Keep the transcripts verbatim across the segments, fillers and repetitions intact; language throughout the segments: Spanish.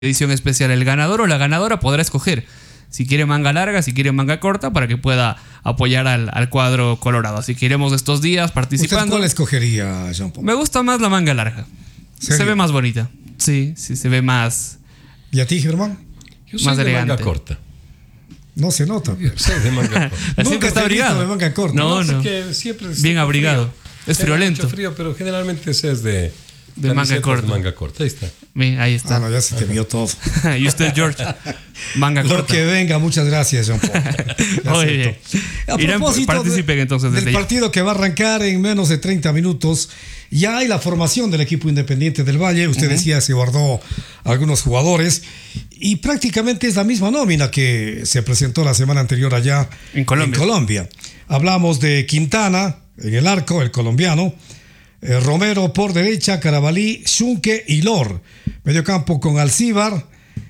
edición especial. El ganador o la ganadora podrá escoger si quiere manga larga, si quiere manga corta, para que pueda apoyar al, al cuadro colorado. Así que iremos estos días participando. ¿Usted cuál escogería, Jean Paul? Me gusta más la manga larga. ¿Serio? Se ve más bonita. Sí, sí, se ve más... ¿Y a ti, Germán? Yo soy más de elegante. manga corta. No se nota. Yo soy de manga corta. Así Nunca que está te he visto abrigado. de manga corta. No, No, no. sé que siempre es Bien abrigado. frío. Es Tiene friolento. mucho frío, pero generalmente ese es de, De manga camisetas corta. de manga corta. Ahí está. Bien, ahí Ah, está. no, ya se te vio todo. Y usted, George, manga Lo corta. que venga, muchas gracias, Jean Paul. Ya Muy acepto. bien. A Irán, propósito participen de- entonces del desde ya. partido que va a arrancar en menos de treinta minutos. Ya hay la formación del equipo Independiente del Valle. Usted Uh-huh. decía, se guardó algunos jugadores. Y prácticamente es la misma nómina que se presentó la semana anterior allá En Colombia. en Colombia. Hablamos de Quintana en el arco, el colombiano. Eh, Romero por derecha, Carabalí, Xunque y Lor. Medio campo con Alcíbar.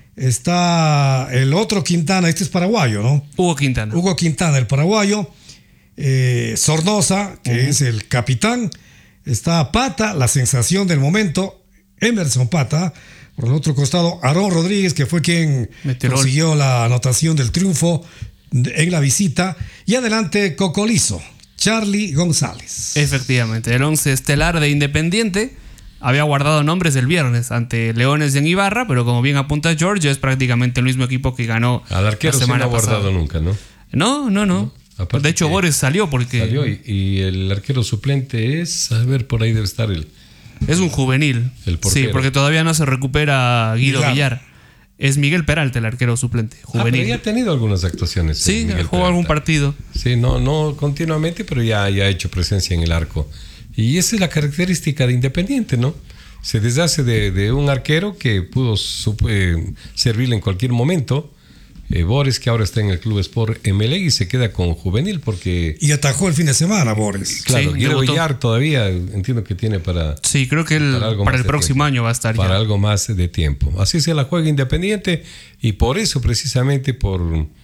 Está el otro Quintana, este es paraguayo, ¿no? Hugo Quintana. Hugo Quintana, el paraguayo. Eh, Sornosa, que Uh-huh. es el capitán. Está Pata, la sensación del momento. Emerson Pata. Por el otro costado, Aarón Rodríguez, que fue quien Metió gol. consiguió la anotación del triunfo en la visita. Y adelante, Cocolizo, Charlie González. Efectivamente, el once estelar de Independiente había guardado nombres el viernes ante Leones en Ibarra, pero como bien apunta George, es prácticamente el mismo equipo que ganó Al arquero la sí no semana ha guardado pasada. nunca, ¿no? No, no, no. Aparte De hecho, que Boris salió porque Salió y, y el arquero suplente es, a ver, por ahí debe estar el... es un juvenil. El portero. Sí, porque todavía no se recupera Guido Villar. Villar. Es Miguel Peralta el arquero suplente, Ah, pero juvenil. ya ha tenido algunas actuaciones. Sí, eh, Miguel jugó algún Peralta. partido. Sí, no, no continuamente, pero ya, ya ha hecho presencia en el arco. Y esa es la característica de Independiente, ¿no? Se deshace de, de un arquero que pudo sup- eh, servirle en cualquier momento. Eh, Boris, que ahora está en el Club Sport M L E, y se queda con juvenil porque, Y atajó el fin de semana, Boris. claro, Sí, Guido debutó. Villar todavía entiendo que tiene para, Sí, creo que él Para algo para más el de próximo tiempo. año va a estar para ya. algo más de tiempo. Así se la juega Independiente y por eso, precisamente por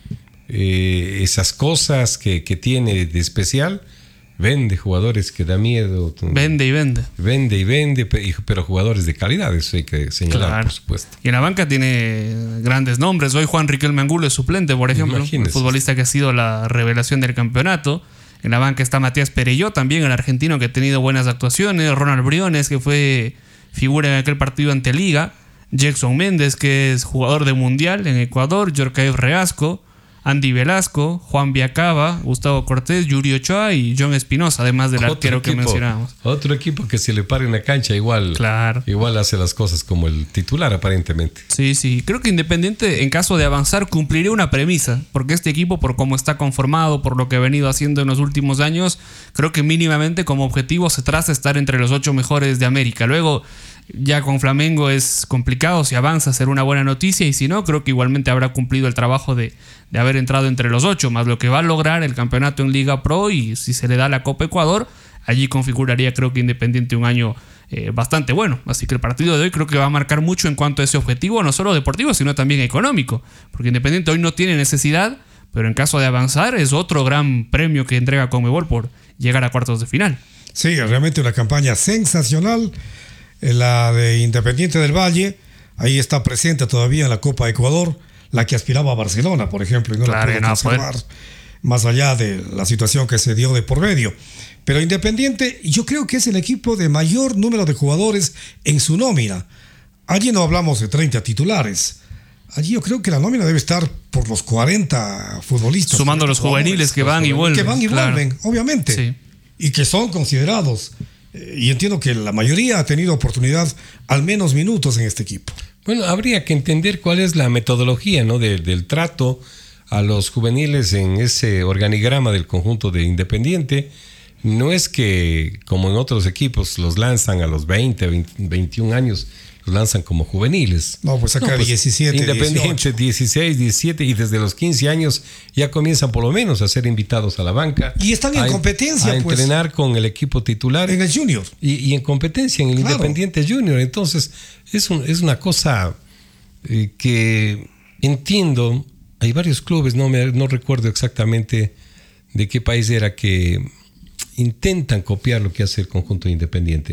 eh, esas cosas que, que tiene de especial, vende jugadores que da miedo. Vende y vende. Vende y vende, pe- y- pero jugadores de calidad, eso hay que señalar, Claro. por supuesto. Y en la banca tiene grandes nombres. Hoy Juan Riquelme Angulo es suplente, por ejemplo. Imagínese. El futbolista que ha sido la revelación del campeonato. En la banca está Matías Pereyó, también el argentino que ha tenido buenas actuaciones. Ronald Briones, que fue figura en aquel partido ante Liga. Jackson Méndez, que es jugador de Mundial en Ecuador. Yorcaev Reasco. Andy Velasco, Juan Viacaba, Gustavo Cortés, Yuri Ochoa y John Espinosa, además del Otro arquero que equipo- mencionábamos. Otro equipo que si le para en la cancha igual, Claro. igual hace las cosas como el titular aparentemente. Sí, sí. Creo que Independiente, en caso de avanzar, cumpliría una premisa. Porque este equipo, por cómo está conformado, por lo que ha venido haciendo en los últimos años, creo que mínimamente como objetivo se traza estar entre los ocho mejores de América. Luego, ya con Flamengo es complicado. Si avanza, será una buena noticia. Y si no, creo que igualmente habrá cumplido el trabajo de, de haber entrado entre los ocho. Más lo que va a lograr el campeonato en Liga Pro. Y si se le da la Copa Ecuador, allí configuraría, creo que Independiente un año eh, bastante bueno. Así que el partido de hoy creo que va a marcar mucho en cuanto a ese objetivo, no solo deportivo, sino también económico. Porque Independiente hoy no tiene necesidad, pero en caso de avanzar es otro gran premio que entrega Conmebol por llegar a cuartos de final. Sí, realmente una campaña sensacional. eh, La de Independiente del Valle. Ahí está presente todavía en la Copa Ecuador. La que aspiraba a Barcelona, por ejemplo, y no Claro, la que pudo no va a poder. conservar. Más allá de la situación que se dio de por medio. Pero Independiente, yo creo que es el equipo de mayor número de jugadores en su nómina. Allí no hablamos de treinta titulares. Allí yo creo que la nómina debe estar por los cuarenta futbolistas. Sumando los juveniles que van y vuelven. Que van y claro. vuelven, obviamente. Sí. Y que son considerados. Eh, Y entiendo que la mayoría ha tenido oportunidad, al menos minutos en este equipo. Bueno, habría que entender cuál es la metodología, ¿no? de- del trato a los juveniles en ese organigrama del conjunto de Independiente. No es que, como en otros equipos, los lanzan a los veinte, veinte, veintiún años, los lanzan como juveniles. No, pues acá diecisiete, Independiente, dieciséis, diecisiete, y desde los quince años ya comienzan por lo menos a ser invitados a la banca. Y están en a, competencia, A pues. entrenar con el equipo titular. En el Junior. Y, y en competencia en el Claro. Independiente Junior. Entonces, es, un- es una cosa eh, que entiendo. Hay varios clubes, no, me, no recuerdo exactamente de qué país era, que intentan copiar lo que hace el conjunto Independiente.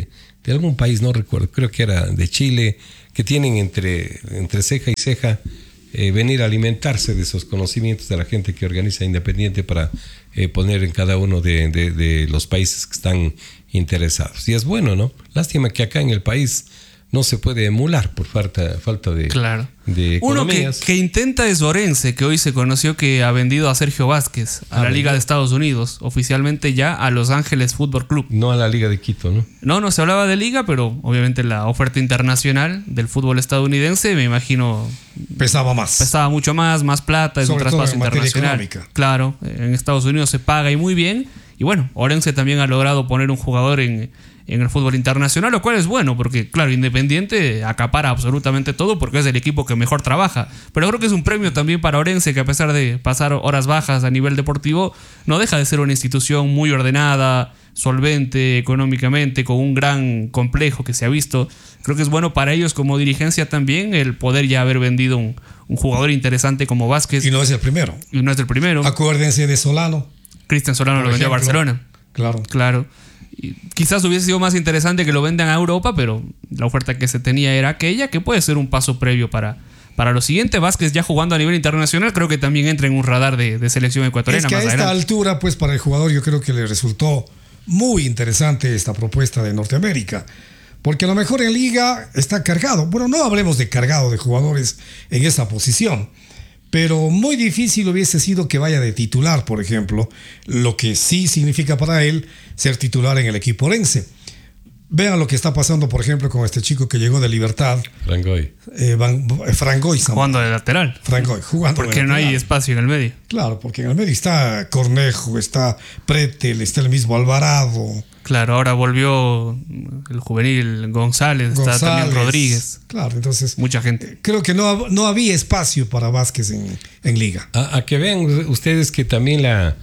de algún país, no recuerdo, creo que era de Chile, que tienen entre, entre ceja y ceja eh, venir a alimentarse de esos conocimientos de la gente que organiza Independiente para eh, poner en cada uno de, de, de los países que están interesados. Y es bueno, ¿no? Lástima que acá en el país no se puede emular por falta, falta de, claro. de Uno que, economías. que intenta es Orense, que hoy se conoció que ha vendido a Sergio Vázquez a Ah, la Liga vendido. de Estados Unidos, oficialmente ya a Los Ángeles Fútbol Club. No a la Liga de Quito, ¿no? No, no se hablaba de liga, pero obviamente la oferta internacional del fútbol estadounidense, me imagino, Pesaba más. pesaba mucho más, más plata, es un Sobre todo traspaso en materia internacional. económica. Claro, en Estados Unidos se paga y muy bien. Y bueno, Orense también ha logrado poner un jugador en, en el fútbol internacional, lo cual es bueno, porque claro, Independiente acapara absolutamente todo porque es el equipo que mejor trabaja. Pero creo que es un premio también para Orense, que a pesar de pasar horas bajas a nivel deportivo, no deja de ser una institución muy ordenada, solvente económicamente, con un gran complejo que se ha visto. Creo que es bueno para ellos como dirigencia también el poder ya haber vendido un, un jugador interesante como Vázquez. Y no es el primero. Y no es el primero. Acuérdense de Solano. Cristian Solano por lo vendió a ejemplo. Barcelona. Claro. Claro. Y quizás hubiese sido más interesante que lo vendan a Europa, pero la oferta que se tenía era aquella, que puede ser un paso previo para, para lo siguiente. Vázquez ya jugando a nivel internacional, creo que también entra en un radar de, de selección ecuatoriana Es que a más esta adelante. altura, pues para el jugador yo creo que le resultó muy interesante esta propuesta de Norteamérica. Porque a lo mejor en Liga está cargado. Bueno, no hablemos de cargado de jugadores en esa posición. Pero muy difícil hubiese sido que vaya de titular, por ejemplo, lo que sí significa para él ser titular en el equipo orense. Vean lo que está pasando, por ejemplo, con este chico que llegó de Libertad, Frangoy. eh, Van- eh, Frangoy. Sam- Jugando de lateral. Frangoy, jugando de Porque no hay lateral. espacio en el medio. Claro, porque en el medio está Cornejo, está Pretel, está el mismo Alvarado, Claro, ahora volvió el juvenil González, está González. también Rodríguez. Claro, entonces Mucha gente. creo que no, hab- no había espacio para Vázquez en, en Liga. A, a que vean ustedes que también la,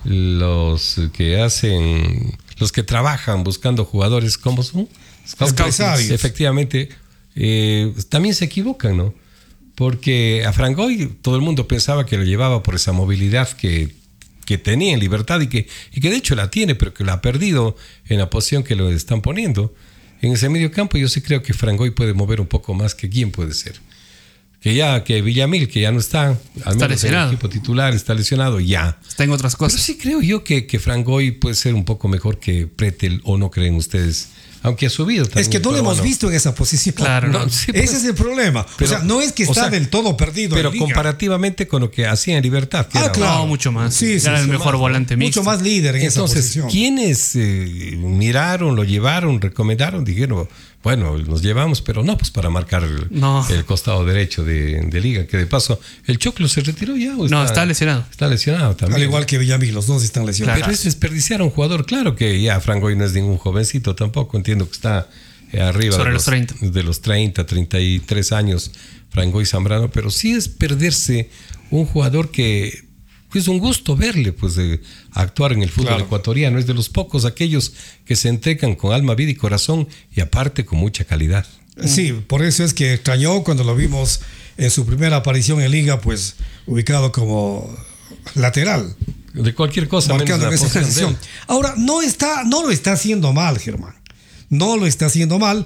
los que hacen, los que trabajan buscando jugadores, ¿cómo son? Empresarios. Efectivamente, eh, también se equivocan, ¿no? Porque a Frangoy todo el mundo pensaba que lo llevaba por esa movilidad que, que tenía en Libertad y que, y que de hecho la tiene, pero que la ha perdido en la posición que lo están poniendo. En ese medio campo yo sí creo que Frangoy puede mover un poco más que quién puede ser. Que ya, que Villamil, que ya no está, al menos en el lesionado. equipo titular, está lesionado, ya. Está en otras Pero cosas. sí creo yo que, que Frangoy puede ser un poco mejor que Pretel, ¿o no creen ustedes? Aunque ha subido también. Es que no lo pero hemos bueno. visto en esa posición. Claro, No, no. sí, pues, Ese es el problema. pero- o sea, no es que o está sea, del todo perdido pero en Liga. comparativamente con lo que hacía en Libertad. Que Ah, era- claro. No, mucho más. Sí, sí, Era el sí, mejor más, volante mixto. Mucho más líder en esa Entonces, posición. quienes eh, miraron, lo llevaron, recomendaron, dijeron, bueno, nos llevamos, pero no, pues para marcar el, No. el costado derecho de, de Liga, que de paso, ¿el Choclo se retiró ya? ¿o No, está lesionado. Está lesionado también. Al igual que Villamil, los dos están lesionados. Pero es desperdiciar a un jugador, claro que ya Frangoy no es ningún jovencito tampoco, entiendo que está eh, arriba Sobre de los treinta. de los treinta, treinta y tres años, Frangoy Zambrano, pero sí es perderse un jugador que, que es un gusto verle, pues, de actuar en el fútbol Claro. ecuatoriano, es de los pocos aquellos que se entregan con alma, vida y corazón y aparte con mucha calidad. Sí, por eso es que extrañó cuando lo vimos en su primera aparición en Liga, pues ubicado como lateral, De cualquier cosa, menos marcando la en esa posición de posición. él. Ahora, no, está, no lo está haciendo mal, Germán. No lo está haciendo mal,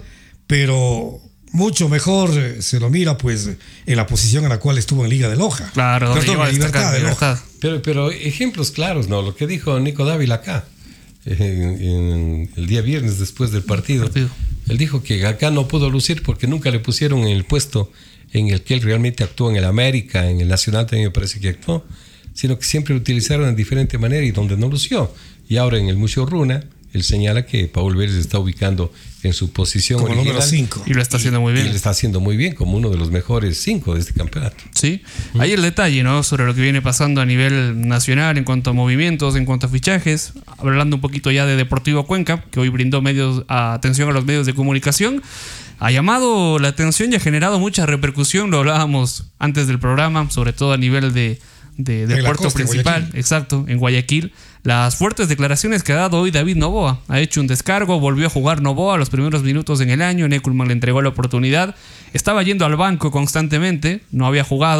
pero mucho mejor eh, se lo mira pues en la posición en la cual estuvo en Liga de Loja. Claro, donde Perdón, llegó a en Libertad destacar, de Loja. Libertad. Pero, pero ejemplos claros, ¿no? Lo que dijo Nico Dávila acá, eh, en, en el día viernes después del partido. Partido. Él dijo que acá no pudo lucir porque nunca le pusieron en el puesto en el que él realmente actuó en el América, en el Nacional también me parece que actuó, sino que siempre lo utilizaron de diferente manera y donde no lució. Y ahora en el Museo Runa, él señala que Paul Vélez está ubicando en su posición Como original. número cinco. Y lo está haciendo muy Y bien. lo está haciendo muy bien, como uno de los mejores cinco de este campeonato. Sí, ahí el detalle, ¿no? Sobre lo que viene pasando a nivel nacional en cuanto a movimientos, en cuanto a fichajes. Hablando un poquito ya de Deportivo Cuenca, que hoy brindó medios, a- atención a los medios de comunicación. Ha llamado la atención y ha generado mucha repercusión. Lo hablábamos antes del programa, sobre todo a nivel de, de- del En la puerto costa, en principal. Guayaquil. Exacto, en Guayaquil. Las fuertes declaraciones que ha dado hoy David Novoa. Ha hecho un descargo, volvió a jugar Novoa los primeros minutos en el año. Neckelman le entregó la oportunidad. Estaba yendo al banco constantemente, no había jugado.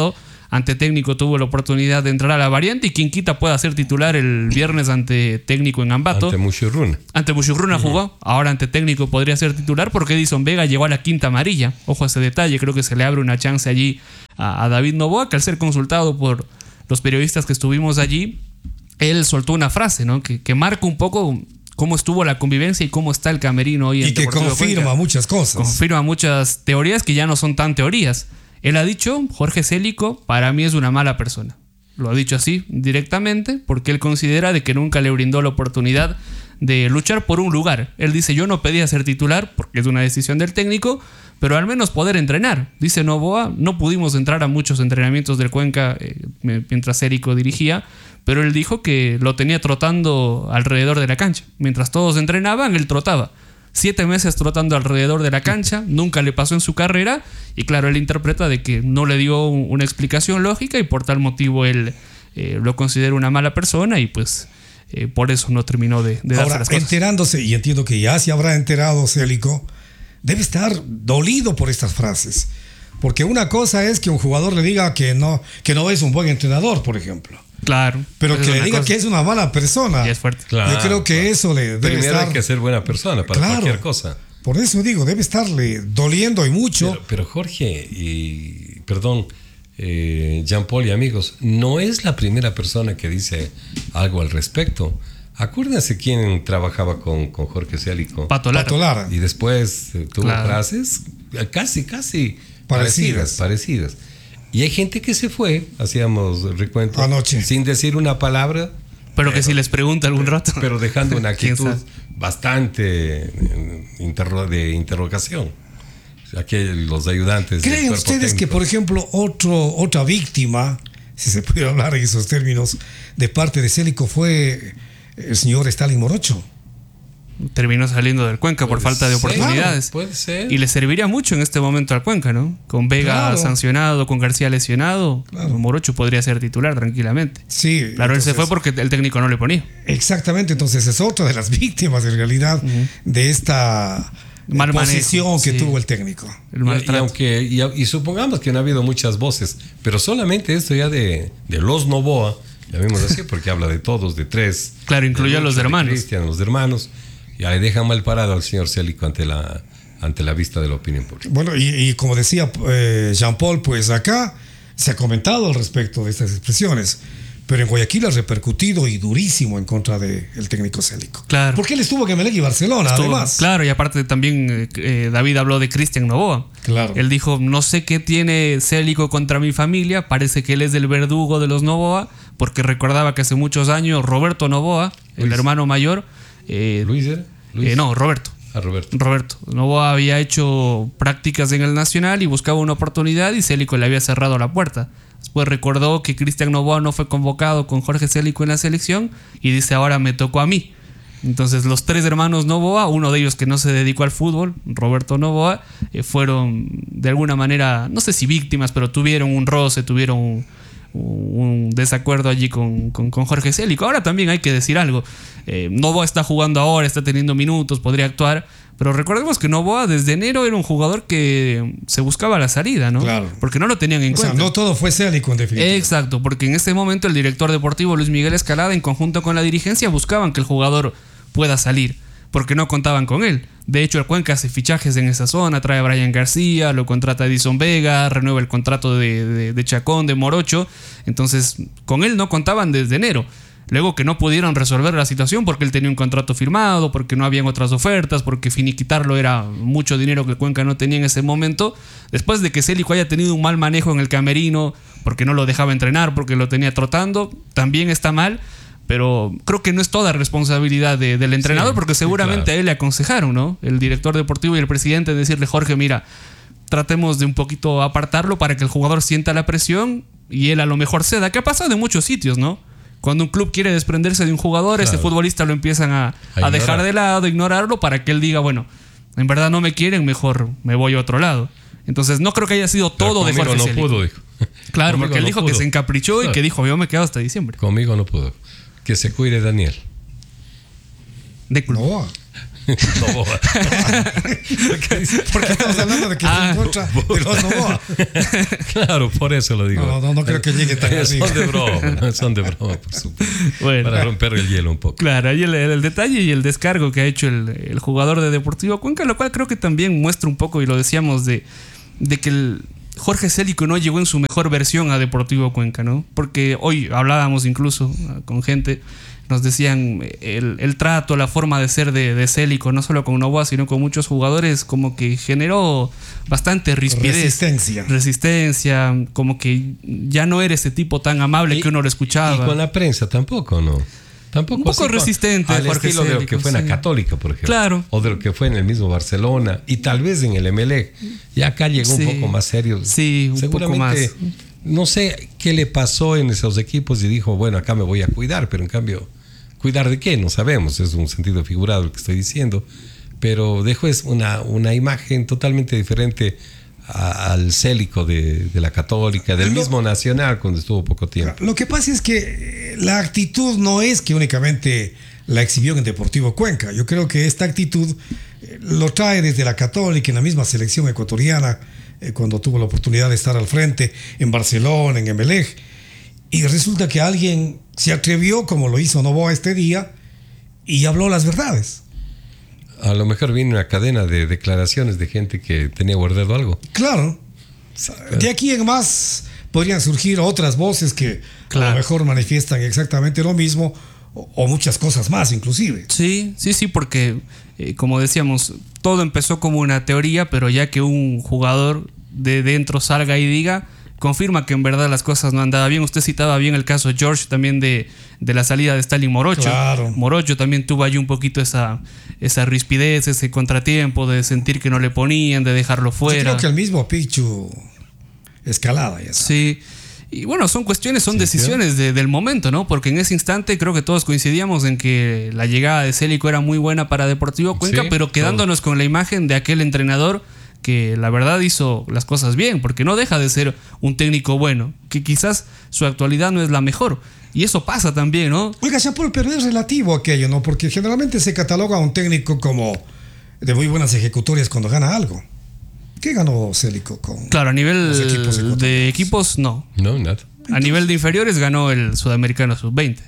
ante Técnico tuvo la oportunidad de entrar a la variante y quien quita pueda ser titular el viernes ante Técnico en Ambato. Ante Mushurruna. Ante Mushurruna uh-huh. jugó, ahora ante Técnico podría ser titular porque Edison Vega llegó a la quinta amarilla. Ojo a ese detalle, creo que se le abre una chance allí a, a David Noboa, que al ser consultado por los periodistas que estuvimos allí, él soltó una frase, ¿no? que, que marca un poco cómo estuvo la convivencia y cómo está el camerino hoy en Y que Deportivo confirma Cuenca. muchas cosas. Confirma muchas teorías que ya no son tan teorías. Él ha dicho, Jorge Célico, para mí es una mala persona. Lo ha dicho así directamente porque él considera de que nunca le brindó la oportunidad de luchar por un lugar. Él dice, yo no pedía ser titular porque es una decisión del técnico, pero al menos poder entrenar. Dice Noboa, no pudimos entrar a muchos entrenamientos del Cuenca eh, mientras Célico dirigía, pero él dijo que lo tenía trotando alrededor de la cancha. Mientras todos entrenaban, él trotaba. Siete meses trotando alrededor de la cancha, nunca le pasó en su carrera y claro, él interpreta de que no le dio una explicación lógica y por tal motivo él eh, lo considera una mala persona y pues eh, por eso no terminó de, de darse Ahora, las cosas. enterándose, y entiendo que ya se habrá enterado Célico, debe estar dolido por estas frases. Porque una cosa es que un jugador le diga que no, que no es un buen entrenador, por ejemplo. Claro. Pero que le diga cosa. que es una mala persona. Y es fuerte. Claro, Yo creo que claro. eso le debe Primero estar... hay que ser buena persona para Claro. cualquier cosa. Por eso digo, debe estarle doliendo y mucho. Pero, pero Jorge, y perdón, eh, Jean-Paul y amigos, no es la primera persona que dice algo al respecto. Acuérdense quién trabajaba con, con Jorge Célico. Pato Lara. Pato Lara. Y después eh, tuvo Claro. frases casi, casi Parecidas. parecidas, parecidas. Y hay gente que se fue, hacíamos recuento, Anoche. sin decir una palabra. Pero que si les pregunta algún rato. Pero dejando una ¿Quién actitud sabe? bastante eh, interro- de interrogación. Aquí los ayudantes. del ¿Creen cuerpo ustedes que, técnico. por ejemplo, otro, otra víctima, si se puede hablar en esos términos, de parte de Célico fue el señor Stalin Morocho? Terminó saliendo del Cuenca por Puede falta de ser, oportunidades. puede ser. Y le serviría mucho en este momento al Cuenca, ¿no? Con Vega Claro. sancionado, con García lesionado, Claro. Morocho podría ser titular tranquilamente. Sí. Claro, él se entonces- fue porque el técnico no le ponía. Exactamente, entonces es otra de las víctimas en realidad uh-huh. de esta Mal posición manejo, que sí. tuvo el técnico. El Y, y maltrato. aunque y, y supongamos que no ha habido muchas voces, pero solamente esto ya de, de los Noboa, llamémoslo así, porque habla de todos, de tres. Claro, incluyó a los de hermanos. Cristian, los hermanos. Ya le dejan mal parado al señor Célico ante la, ante la vista de la opinión pública. Bueno, y, y como decía eh, Jean-Paul, pues acá se ha comentado al respecto de estas expresiones, pero en Guayaquil ha repercutido y durísimo en contra del técnico Célico. Claro. Porque él estuvo en Emelec y Barcelona, Estuvo- además. Claro, y aparte también eh, eh, David habló de Cristian Noboa. Claro. Él dijo, no sé qué tiene Célico contra mi familia, parece que él es del verdugo de los Noboa, porque recordaba que hace muchos años Roberto Noboa, el Luis. hermano mayor... eh, ¿Luis era? Luis. eh, no, Roberto. A Roberto. Roberto Noboa había hecho prácticas en el Nacional y buscaba una oportunidad y Célico le había cerrado la puerta. Después recordó que Cristian Noboa no fue convocado con Jorge Célico en la selección y dice, ahora me tocó a mí. Entonces los tres hermanos Noboa, uno de ellos que no se dedicó al fútbol, Roberto Noboa, eh, fueron de alguna manera, no sé si víctimas, pero tuvieron un roce, tuvieron un, un desacuerdo allí con, con, con Jorge Célico. Ahora también hay que decir algo. Eh, Noboa está jugando ahora, está teniendo minutos, podría actuar, pero recordemos que Noboa desde enero era un jugador que se buscaba la salida, ¿no? Claro. Porque no lo tenían en O cuenta. sea, no todo fue Célico en definitiva. Exacto, porque en ese momento el director deportivo Luis Miguel Escalada, en conjunto con la dirigencia, buscaban que el jugador pueda salir, porque no contaban con él. De hecho, el Cuenca hace fichajes en esa zona, trae a Brian García, lo contrata Edison Vega, renueva el contrato de, de, de Chacón, de Morocho. Entonces, con él no contaban desde enero. Luego que no pudieron resolver la situación porque él tenía un contrato firmado, porque no habían otras ofertas, porque finiquitarlo era mucho dinero que el Cuenca no tenía en ese momento. Después de que Célico haya tenido un mal manejo en el camerino, porque no lo dejaba entrenar, porque lo tenía trotando, también está mal. Pero creo que no es toda responsabilidad de, del entrenador, Sí, porque seguramente sí, claro. a él le aconsejaron, ¿no? El director deportivo y el presidente decirle, Jorge, mira, tratemos de un poquito apartarlo para que el jugador sienta la presión y él a lo mejor ceda. ¿Qué ha pasado en muchos sitios, no? Cuando un club quiere desprenderse de un jugador, Claro. ese futbolista lo empiezan a, A a dejar ignorar. de lado, ignorarlo, para que él diga, bueno, en verdad no me quieren, mejor me voy a otro lado. Entonces no creo que haya sido Pero todo de conmigo Jorge no Célico. pudo, dijo. Claro, Conmigo porque él no dijo que pudo. se encaprichó y Claro. que dijo, yo me quedo hasta diciembre. Conmigo no pudo. Que se cuide Daniel. De club. Noboa. Novoa. Porque estamos hablando de que Ah. está en contra de los Novoa. Claro, por eso lo digo. No, no, no creo que llegue tan arriba. Son de broma, ¿no? Son de broma, por supuesto. Bueno. Para romper el hielo un poco. Claro, ahí el, el detalle y el descargo que ha hecho el, el jugador de Deportivo Cuenca, lo cual creo que también muestra un poco, y lo decíamos, de, de que el Jorge Célico no llegó en su mejor versión a Deportivo Cuenca, ¿no? Porque hoy hablábamos incluso con gente, nos decían el, el trato, la forma de ser de, de Célico, no solo con Novoa, sino con muchos jugadores, como que generó bastante rispidez. Resistencia. Resistencia, como que ya no era ese tipo tan amable Y- que uno lo escuchaba. Y con la prensa tampoco, ¿no? Tampoco Un poco así, resistente, al Jorge estilo de lo que Célico, fue en sí. la Católica, por ejemplo. Claro. O de lo que fue en el mismo Barcelona. Y tal vez en el Emelec. Ya acá llegó Sí. un poco más serio. Sí, un Seguramente, poco más. no sé qué le pasó en esos equipos y dijo, bueno, acá me voy a cuidar, pero en cambio, ¿cuidar de qué? No sabemos, es un sentido figurado lo que estoy diciendo. Pero dejó es una, una imagen totalmente diferente a- al Célico de, de la Católica, del Lo- mismo Nacional cuando estuvo poco tiempo. Lo que pasa es que eh, la actitud no es que únicamente la exhibió en Deportivo Cuenca. Yo creo que esta actitud eh, lo trae desde la Católica, en la misma selección ecuatoriana, eh, cuando tuvo la oportunidad de estar al frente, en Barcelona, en Emelec. Y resulta que alguien se atrevió, como lo hizo Novoa este día, y habló las verdades. A lo mejor viene una cadena de declaraciones de gente que tenía guardado algo. Claro. De aquí en más podrían surgir otras voces que a Claro. lo mejor manifiestan exactamente lo mismo o, o muchas cosas más inclusive. Sí, sí, sí, porque eh, como decíamos, todo empezó como una teoría, pero ya que un jugador de dentro salga y diga, confirma que en verdad las cosas no andaban bien. Usted citaba bien el caso George también de, de la salida de Stalin Morocho. Claro. Morocho también tuvo allí un poquito esa, esa rispidez, ese contratiempo de sentir que no le ponían, de dejarlo Yo fuera. creo que el mismo Pichu escalada ya sabe. Sí. Y bueno, son cuestiones, son Sí, decisiones de- del momento, ¿no? Porque en ese instante creo que todos coincidíamos en que la llegada de Célico era muy buena para Deportivo Cuenca, Sí, pero quedándonos con la imagen de aquel entrenador que la verdad hizo las cosas bien, porque no deja de ser un técnico bueno, que quizás su actualidad no es la mejor. Y eso pasa también, ¿no? Oiga, Jean-Paul, pero es relativo aquello, ¿no? Porque generalmente se cataloga a un técnico como de muy buenas ejecutorias cuando gana algo. ¿Qué ganó Célico con Claro, a nivel los equipos ecuatorianos? de equipos, no. No, nada. A nivel de inferiores ganó el Sudamericano sub veinte.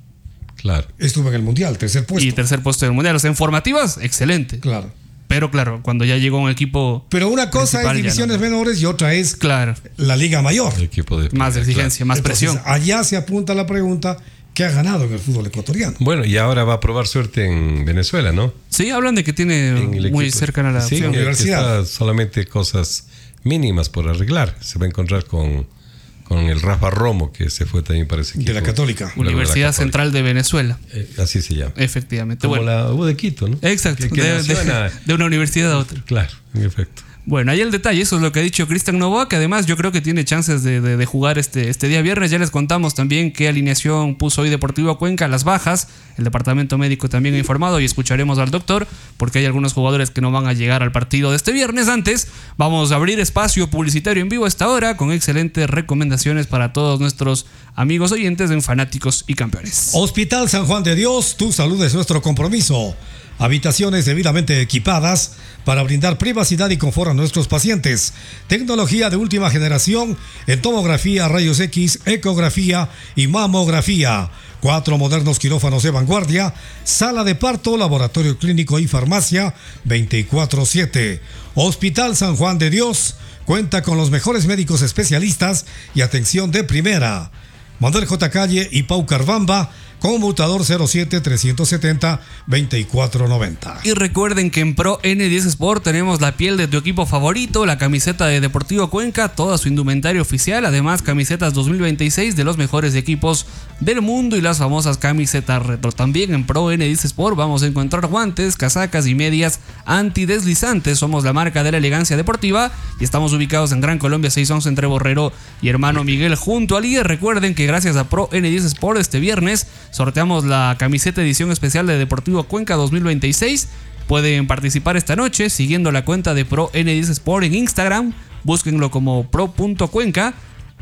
Claro. Estuvo en el Mundial, tercer puesto. Y tercer puesto del Mundial. O sea, en formativas, excelente. Claro. Pero claro, cuando ya llegó un equipo Pero una cosa principal, es ya divisiones no. menores y otra es Claro, la Liga Mayor. El equipo de más primera, exigencia, más Entonces, presión. allá se apunta la pregunta: ¿qué ha ganado en el fútbol ecuatoriano? claro. Bueno, y ahora va a probar suerte en Venezuela, ¿no? Sí, hablan de que tiene En el muy equipo. cercana la Sí, opción. que- que Universidad. está solamente cosas mínimas por arreglar. Se va a encontrar con, con el Rafa Romo, que se fue también para ese equipo. De la Católica. Luego de la Universidad Católica. Central de Venezuela, Eh, así se llama. efectivamente. Como Bueno, la U de Quito, ¿no? exacto, Que- que de, nació de- en la- de una universidad a otra. Claro, en efecto. Bueno, ahí el detalle, eso es lo que ha dicho Cristian Novoa, que además yo creo que tiene chances de, de- de jugar este, este día viernes. Ya les contamos también qué alineación puso hoy Deportivo Cuenca, las bajas. El departamento médico también ha informado y escucharemos al doctor, porque hay algunos jugadores que no van a llegar al partido de este viernes. Antes, vamos a abrir espacio publicitario en vivo a esta hora con excelentes recomendaciones para todos nuestros amigos oyentes en Fanáticos y Campeones. Hospital San Juan de Dios, tu salud es nuestro compromiso. Habitaciones debidamente equipadas para brindar privacidad y confort a nuestros pacientes. Tecnología de última generación en tomografía, rayos X, ecografía y mamografía. Cuatro modernos quirófanos de vanguardia, sala de parto, laboratorio clínico y farmacia veinticuatro siete. Hospital San Juan de Dios cuenta con los mejores médicos especialistas y atención de primera. Manuel J. Calle y Pau Carvamba, conmutador cero siete trescientos setenta veinticuatro noventa. Y recuerden que en Pro N diez Sport tenemos la piel de tu equipo favorito, la camiseta de Deportivo Cuenca, toda su indumentaria oficial, además camisetas dos mil veintiséis de los mejores equipos del mundo y las famosas camisetas retro. También en Pro N diez Sport vamos a encontrar guantes, casacas y medias antideslizantes. Somos la marca de la elegancia deportiva y estamos ubicados en Gran Colombia seiscientos once entre Borrero y Hermano Miguel junto al I E. Recuerden que gracias a Pro N diez Sport este viernes sorteamos la camiseta edición especial de Deportivo Cuenca dos mil veintiséis. Pueden participar esta noche siguiendo la cuenta de Pro N diez Sport en Instagram. Búsquenlo como pro punto cuenca.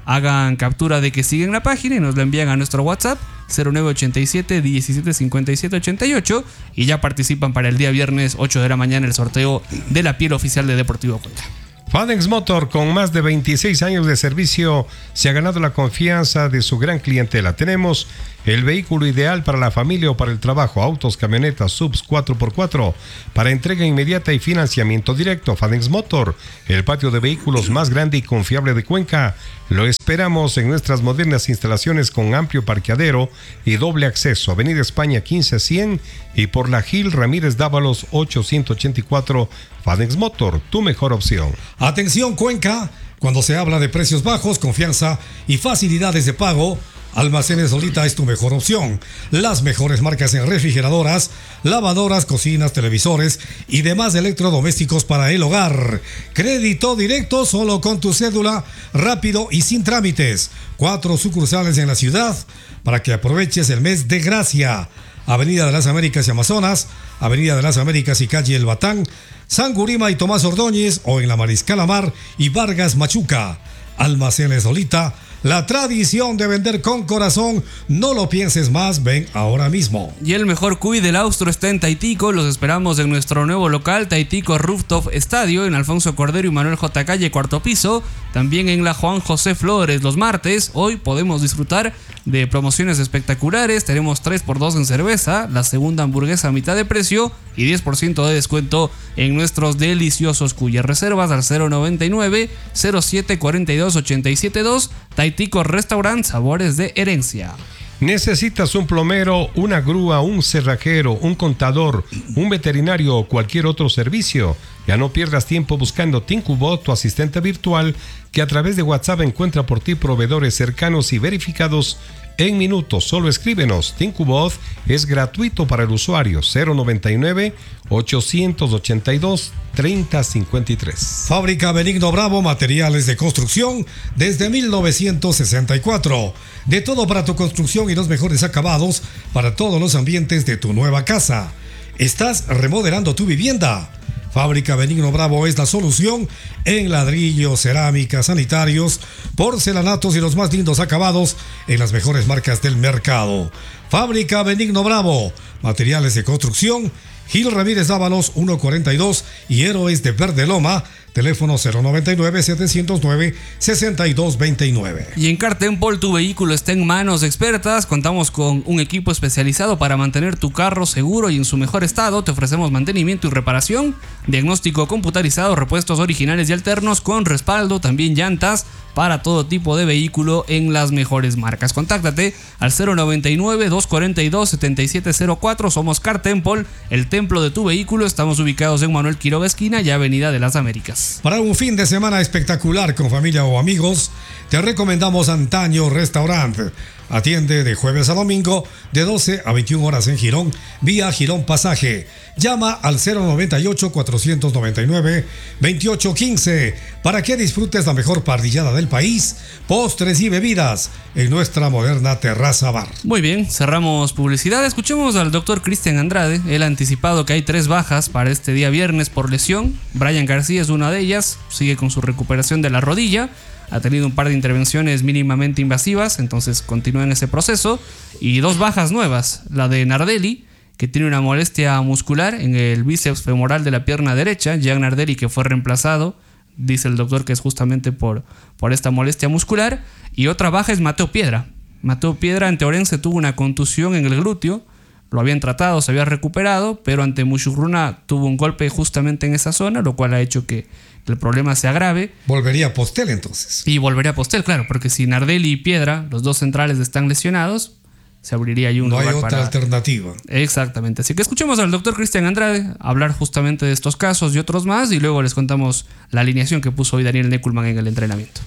hagan captura de que siguen la página y nos la envían a nuestro WhatsApp cero nueve ochenta y siete diecisiete cincuenta y siete ochenta y ocho y ya participan para el día viernes ocho de la mañana el sorteo de la piel oficial de Deportivo Cuenca. FADEX Motor, con más de veintiséis años de servicio, se ha ganado la confianza de su gran clientela. Tenemos el vehículo ideal para la familia o para el trabajo: autos, camionetas, subs cuatro por cuatro, para entrega inmediata y financiamiento directo. FADEX Motor, el patio de vehículos más grande y confiable de Cuenca. Lo esperamos en nuestras modernas instalaciones con amplio parqueadero y doble acceso. Avenida España quince cien y por la Gil Ramírez Dávalos ochocientos ochenta y cuatro. FADEX Motor, tu mejor opción. Atención Cuenca, cuando se habla de precios bajos, confianza y facilidades de pago, Almacenes Solita es tu mejor opción. Las mejores marcas en refrigeradoras, lavadoras, cocinas, televisores y demás electrodomésticos para el hogar. Crédito directo solo con tu cédula, rápido y sin trámites. Cuatro sucursales en la ciudad para que aproveches el mes de gracia. Avenida de las Américas y Amazonas, Avenida de las Américas y Calle El Batán, San Gurima y Tomás Ordóñez, o en la Mariscal Amar y Vargas Machuca. Almacenes Solita, la tradición de vender con corazón. No lo pienses más, ven ahora mismo. Y el mejor cuy del Austro está en Taitico. Los esperamos en nuestro nuevo local, Taitico Rooftop Estadio, en Alfonso Cordero y Manuel J. Calle, cuarto piso. También en la Juan José Flores los martes. Hoy podemos disfrutar de promociones espectaculares. Tenemos tres por dos en cerveza, la segunda hamburguesa a mitad de precio y diez por ciento de descuento en nuestros deliciosos cuyas. Reservas al cero noventa y nueve cero siete cuarenta y dos ochenta y siete dos. Taitico Restaurant, sabores de herencia. ¿Necesitas un plomero, una grúa, un cerrajero, un contador, un veterinario o cualquier otro servicio? Ya no pierdas tiempo buscando Tincubot, tu asistente virtual, que a través de WhatsApp encuentra por ti proveedores cercanos y verificados en minutos. Solo escríbenos. Tincubot es gratuito para el usuario. cero noventa y nueve ochocientos ochenta y dos treinta cincuenta y tres. Fábrica Benigno Bravo, materiales de construcción desde mil novecientos sesenta y cuatro. De todo para tu construcción y los mejores acabados para todos los ambientes de tu nueva casa. ¿Estás remodelando tu vivienda? Fábrica Benigno Bravo es la solución en ladrillos, cerámica, sanitarios, porcelanatos y los más lindos acabados en las mejores marcas del mercado. Fábrica Benigno Bravo, materiales de construcción, Gil Ramírez Dávalos ciento cuarenta y dos y Héroes de Verde Loma, teléfono cero noventa y nueve setecientos nueve sesenta y dos veintinueve. Y en Cartempol tu vehículo está en manos expertas. Contamos con un equipo especializado para mantener tu carro seguro y en su mejor estado. Te ofrecemos mantenimiento y reparación, diagnóstico computarizado, repuestos originales y alternos con respaldo, también llantas para todo tipo de vehículo en las mejores marcas. Contáctate al cero noventa y nueve dos cuarenta y dos setenta y siete cero cuatro. Somos Cartempol, el templo de tu vehículo. Estamos ubicados en Manuel Quiroga esquina y Avenida de las Américas. Para un fin de semana espectacular con familia o amigos, te recomendamos Antaño Restaurant. Atiende de jueves a domingo de doce a veintiuna horas en Girón, vía Girón Pasaje. Llama al cero noventa y ocho cuatrocientos noventa y nueve veintiocho quince para que disfrutes la mejor parrillada del país, postres y bebidas en nuestra moderna terraza bar. Muy bien, cerramos publicidad. Escuchemos al doctor Cristian Andrade. Él ha anticipado que hay tres bajas para este día viernes por lesión. Brian García es una de ellas, sigue con su recuperación de la rodilla. Ha tenido un par de intervenciones mínimamente invasivas, entonces continúa en ese proceso. Y dos bajas nuevas, la de Nardelli, que tiene una molestia muscular en el bíceps femoral de la pierna derecha. Jean Nardelli, que fue reemplazado, dice el doctor que es justamente por, por esta molestia muscular. Y otra baja es Mateo Piedra. Mateo Piedra ante Orense tuvo una contusión en el glúteo. Lo habían tratado, se había recuperado, pero ante Mushurruna tuvo un golpe justamente en esa zona, lo cual ha hecho que el problema se agrave. Volvería a Postel entonces. Y volvería a Postel, claro, porque si Nardelli y Piedra, los dos centrales, están lesionados, se abriría ahí un no lugar hay otra para... alternativa. Exactamente. Así que escuchemos al doctor Cristian Andrade hablar justamente de estos casos y otros más, y luego les contamos la alineación que puso hoy Daniel Neckelman en el entrenamiento.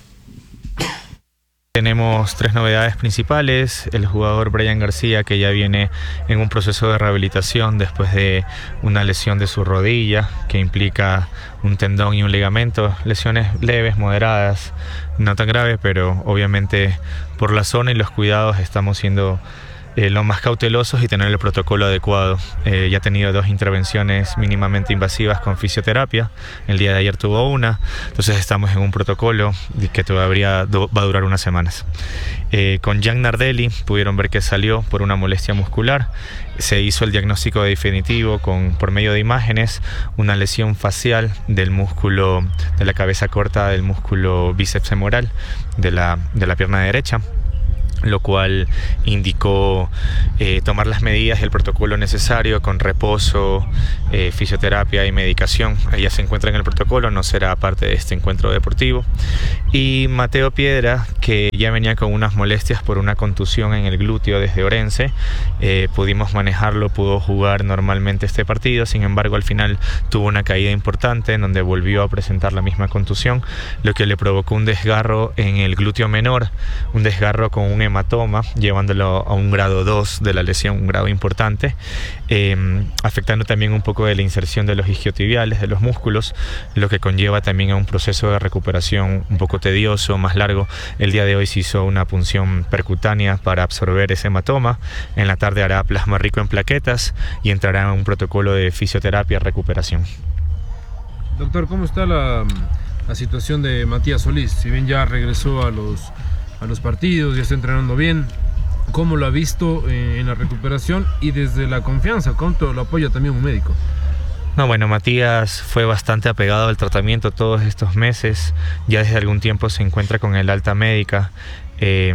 Tenemos tres novedades principales. El jugador Brian García, que ya viene en un proceso de rehabilitación después de una lesión de su rodilla que implica un tendón y un ligamento, lesiones leves, moderadas, no tan graves, pero obviamente por la zona y los cuidados estamos siendo eh, lo más cautelosos y tener el protocolo adecuado. Eh, ya ha tenido dos intervenciones mínimamente invasivas con fisioterapia. El día de ayer tuvo una. Entonces estamos en un protocolo que todavía va a durar unas semanas. Eh, con Jan Nardelli pudieron ver que salió por una molestia muscular. Se hizo el diagnóstico definitivo con, por medio de imágenes, una lesión facial del músculo de la cabeza corta, del músculo bíceps femoral de la, de la pierna derecha, lo cual indicó eh, tomar las medidas y el protocolo necesario con reposo, eh, fisioterapia y medicación. Ella se encuentra en el protocolo, no será parte de este encuentro deportivo. Y Mateo Piedra, que ya venía con unas molestias por una contusión en el glúteo desde Orense, eh, pudimos manejarlo, pudo jugar normalmente este partido. Sin embargo, al final tuvo una caída importante en donde volvió a presentar la misma contusión, lo que le provocó un desgarro en el glúteo menor, un desgarro con un hematoma, llevándolo a un grado dos de la lesión, un grado importante, eh, afectando también un poco de la inserción de los isquiotibiales, de los músculos, lo que conlleva también a un proceso de recuperación un poco tedioso, más largo. El día de hoy se hizo una punción percutánea para absorber ese hematoma. En la tarde hará plasma rico en plaquetas y entrará en un protocolo de fisioterapia recuperación. Doctor, ¿cómo está la, la situación de Matías Solís? Si bien ya regresó a los a los partidos, ya está entrenando bien, ¿cómo lo ha visto en la recuperación y desde la confianza? ¿Cuánto lo apoya también un médico? No, bueno, Matías fue bastante apegado al tratamiento todos estos meses, ya desde algún tiempo se encuentra con el alta médica, eh,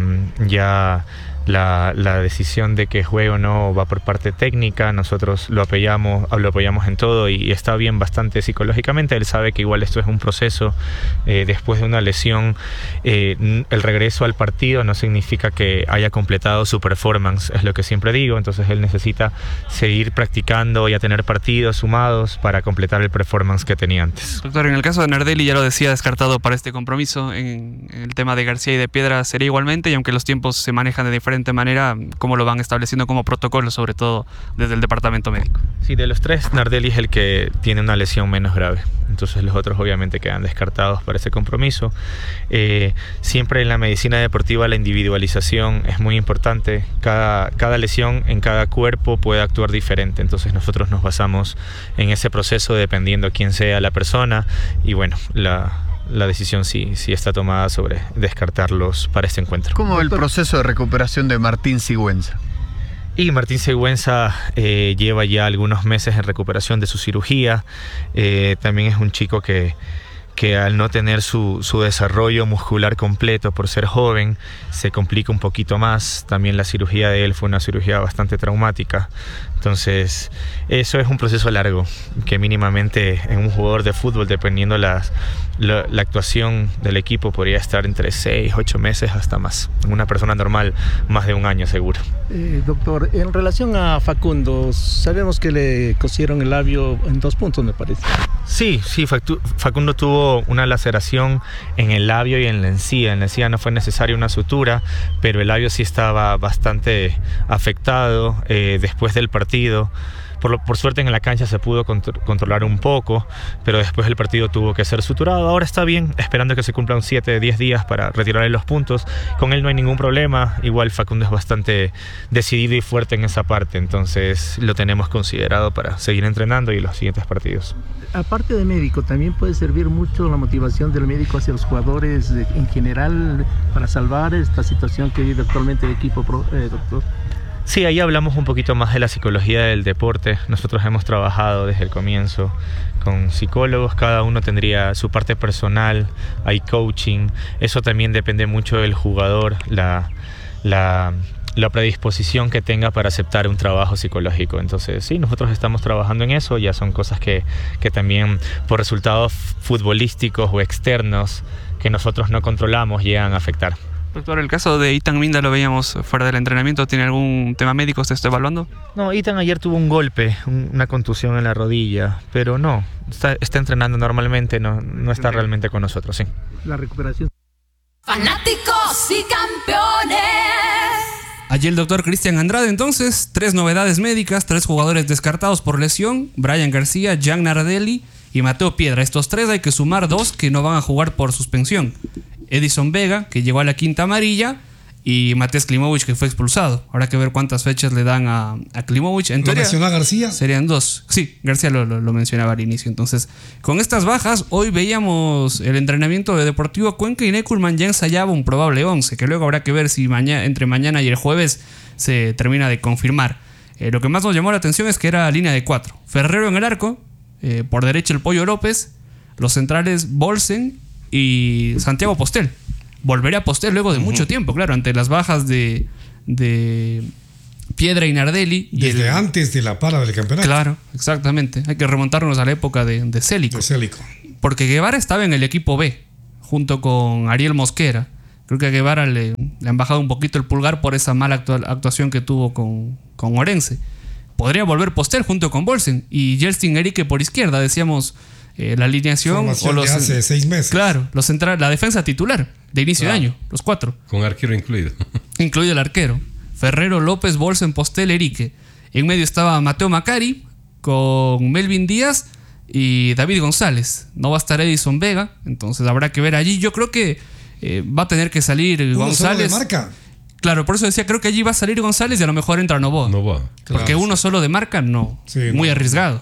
ya la, la decisión de que juegue o no va por parte técnica, nosotros lo apoyamos, lo apoyamos en todo y está bien bastante psicológicamente. Él sabe que igual esto es un proceso, eh, después de una lesión, eh, el regreso al partido no significa que haya completado su performance, es lo que siempre digo. Entonces él necesita seguir practicando y a tener partidos sumados para completar el performance que tenía antes. Doctor, en el caso de Nardelli ya lo decía, descartado para este compromiso. En, en el tema de García y de Piedra sería igualmente, y aunque los tiempos se manejan de diferente manera, ¿cómo lo van estableciendo como protocolo, sobre todo desde el departamento médico? Sí, de los tres, Nardelli es el que tiene una lesión menos grave, entonces los otros obviamente quedan descartados para ese compromiso. Eh, siempre en la medicina deportiva la individualización es muy importante. Cada, cada lesión en cada cuerpo puede actuar diferente, entonces nosotros nos basamos en ese proceso dependiendo quién sea la persona y bueno, la... la decisión sí, sí está tomada sobre descartarlos para este encuentro. ¿Cómo el proceso de recuperación de Martín Sigüenza? Y Martín Sigüenza eh, lleva ya algunos meses en recuperación de su cirugía. Eh, también es un chico que, que al no tener su, su desarrollo muscular completo por ser joven, se complica un poquito más. También la cirugía de él fue una cirugía bastante traumática. Entonces, eso es un proceso largo, que mínimamente en un jugador de fútbol, dependiendo las, la, la actuación del equipo, podría estar entre seis, ocho meses hasta más. En una persona normal, más de un año seguro. Eh, doctor, en relación a Facundo, sabemos que le cosieron el labio en dos puntos, me parece. Sí, sí, Facundo tuvo una laceración en el labio y en la encía. En la encía no fue necesaria una sutura, pero el labio sí estaba bastante afectado eh, después del partido. Por, lo, por suerte en la cancha se pudo contro- controlar un poco, pero después el partido tuvo que ser suturado. Ahora está bien, esperando que se cumplan siete, diez días para retirarle los puntos. Con él no hay ningún problema. Igual Facundo es bastante decidido y fuerte en esa parte, entonces lo tenemos considerado para seguir entrenando y los siguientes partidos. Aparte de médico, también puede servir mucho la motivación del médico hacia los jugadores en general para salvar esta situación que vive actualmente el equipo, eh, doctor. Sí, ahí hablamos un poquito más de la psicología del deporte. Nosotros hemos trabajado desde el comienzo con psicólogos, cada uno tendría su parte personal, hay coaching, eso también depende mucho del jugador, la, la, la predisposición que tenga para aceptar un trabajo psicológico. Entonces sí, nosotros estamos trabajando en eso, ya son cosas que, que también por resultados futbolísticos o externos que nosotros no controlamos llegan a afectar. Doctor, el caso de Ethan Minda lo veíamos fuera del entrenamiento. ¿Tiene algún tema médico? ¿Se está evaluando? No, Ethan ayer tuvo un golpe, una contusión en la rodilla, pero no, está, está entrenando normalmente, no, no está realmente con nosotros, sí. La recuperación. Fanáticos y campeones. Allí el doctor Cristian Andrade, entonces, tres novedades médicas, tres jugadores descartados por lesión: Brian García, Jan Nardelli y Mateo Piedra. Estos tres hay que sumar dos que no van a jugar por suspensión: Edison Vega, que llegó a la quinta amarilla, y Matías Klimovic, que fue expulsado. Habrá que ver cuántas fechas le dan a, a Klimovic. En ¿Lo teoría, mencionó a García? Serían dos. Sí, García lo, lo, lo mencionaba al inicio. Entonces, con estas bajas, hoy veíamos el entrenamiento de Deportivo Cuenca y Neckelman ya ensayaba un probable once, que luego habrá que ver si mañana, entre mañana y el jueves se termina de confirmar. Eh, lo que más nos llamó la atención es que era línea de cuatro. Ferrero en el arco, eh, por derecha el Pollo López, los centrales Bolsen y Santiago Postel. Volvería a Postel luego de uh-huh. mucho tiempo, claro, ante las bajas de, de Piedra y Nardelli. Desde y el, antes de la para del campeonato. Claro, exactamente. Hay que remontarnos a la época de, de Célico. De Célico. Porque Guevara estaba en el equipo B, junto con Ariel Mosquera. Creo que a Guevara le, le han bajado un poquito el pulgar por esa mala actua- actuación que tuvo con, con Orense. Podría volver Postel junto con Bolsen y Yeltsin Erique por izquierda, decíamos, eh, la alineación. Formación o los, de hace seis meses. Claro, los central, la defensa titular de inicio claro. de año, los cuatro. Con arquero incluido. Incluido el arquero. Ferrero, López, Bolsen, Postel, Erique. En medio estaba Mateo Macari con Melvin Díaz y David González. No va a estar Edison Vega, entonces habrá que ver allí. Yo creo que eh, va a tener que salir ¿Uno González. solo de marca? Claro, por eso decía, creo que allí va a salir González y a lo mejor entra Novoa. Novoa. Porque Claro. uno solo de marca, no. Sí, Muy no. arriesgado.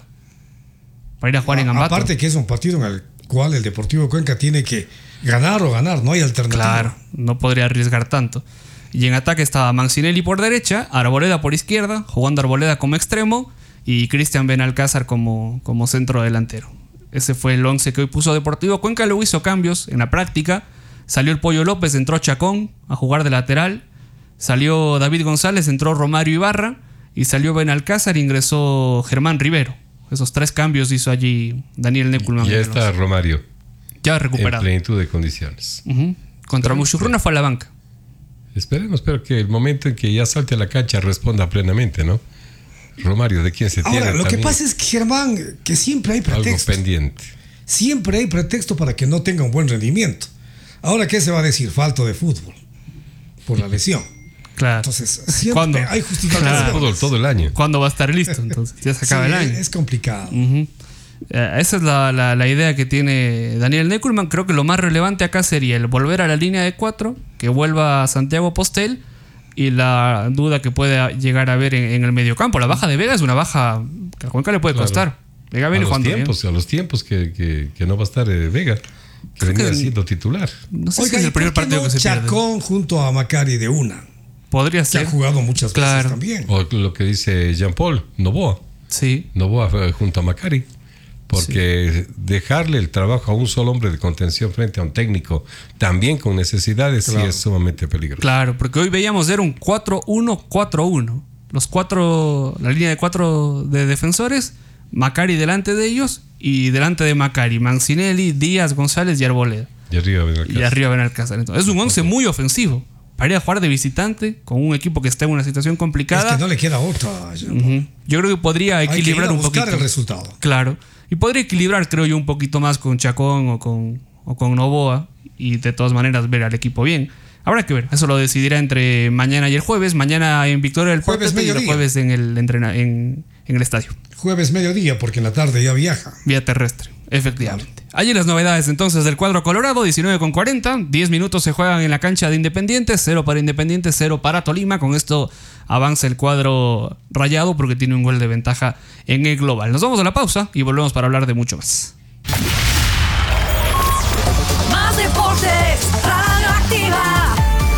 Para ir a jugar A- en Ambato. Aparte que es un partido en el cual el Deportivo Cuenca tiene que ganar o ganar, no hay alternativa. Claro, no podría arriesgar tanto. Y en ataque estaba Mancinelli por derecha, Arboleda por izquierda, jugando Arboleda como extremo y Cristian Benalcázar como, como centro delantero. Ese fue el once que hoy puso Deportivo Cuenca. Luego hizo cambios en la práctica. Salió el Pollo López, entró Chacón a jugar de lateral. Salió David González, entró Romario Ibarra. Y salió Benalcázar, ingresó Germán Rivero. Esos tres cambios hizo allí Daniel Neckelman. Ya está Romario. Ya recuperado. En plenitud de condiciones. Uh-huh. Contra Muchukruna fue a la banca. Esperemos, pero que el momento en que ya salte a la cancha responda plenamente, ¿no? Romario, ¿de quién se tiene? Ahora, lo que también pasa es que Germán, que siempre hay algo pretexto. pendiente. Siempre hay pretexto para que no tenga un buen rendimiento. Ahora, ¿qué se va a decir? Falto de fútbol. Por la lesión. Claro. Entonces, siempre ¿Cuándo? hay justificaciones. Claro. Fútbol todo el año. ¿Cuándo va a estar listo? Entonces, ya se acaba Sí, el año. es complicado. Uh-huh. Eh, esa es la, la, la idea que tiene Daniel Neckelman. Creo que lo más relevante acá sería el volver a la línea de cuatro, que vuelva a Santiago Postel, y la duda que puede llegar a haber en, en el mediocampo. La baja de Vega es una baja que a Cuenca le puede Claro. costar. Vega A viene los jugando tiempos, bien. a los tiempos que, que, que no va a estar eh, Vega, que Creo venía que- siendo titular. No sé Oiga, si es ¿y el primer por qué partido no que se pierde. Chacón junto a Macari de una? Podría Que ser. ha jugado muchas Claro. veces también. O lo que dice Jean-Paul, Novoa. Sí. Novoa eh, junto a Macari. Porque dejarle el trabajo a un solo hombre de contención frente a un técnico también con necesidades Claro. sí es sumamente peligroso. Claro, porque hoy veíamos era un cuatro uno cuatro uno. Los cuatro, la línea de cuatro de defensores, Macari delante de ellos y delante de Macari, Mancinelli, Díaz, González y Arboleda. Y arriba Benalcázar. Y arriba Benalcázar. Entonces, es un once muy ofensivo. Para ir a jugar de visitante con un equipo que está en una situación complicada. Es que no le queda otra. Uh-huh. Yo creo que podría Hay que ir equilibrar a un buscar poquito. el resultado. Claro. Y podría equilibrar, creo yo, un poquito más con Chacón o con, o con Novoa. Y de todas maneras ver al equipo bien. Habrá que ver. Eso lo decidirá entre mañana y el jueves. Mañana en Victoria del Jueves, Portete y el mediodía. jueves en el, entrena, en, en el estadio. Jueves mediodía, porque en la tarde ya viaja. Vía terrestre, efectivamente. Allí las novedades entonces del cuadro colorado, diecinueve con cuarenta, diez minutos se juegan en la cancha de Independiente, cero para Independiente, cero para Tolima. Con esto avanza el cuadro rayado porque tiene un gol de ventaja en el global. Nos vamos a la pausa y volvemos para hablar de mucho más. Más deportes, Radio Activa.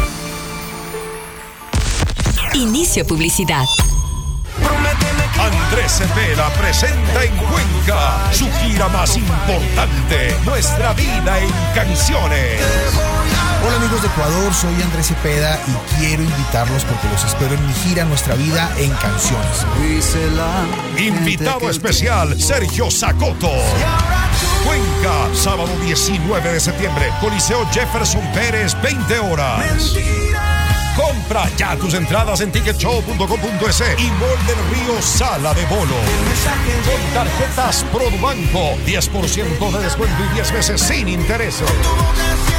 Inicio publicidad. Andrés Cepeda presenta en Cuenca su gira más importante, Nuestra Vida en Canciones. Hola amigos de Ecuador, soy Andrés Cepeda y quiero invitarlos porque los espero en mi gira Nuestra Vida en Canciones. Invitado especial, Sergio Zacoto. Cuenca, sábado diecinueve de septiembre, Coliseo Jefferson Pérez, veinte horas. Compra ya tus entradas en ticket show punto com punto es y Mall del Río Sala de Bolo. Con tarjetas Produbanco, diez por ciento de descuento y diez veces sin intereses.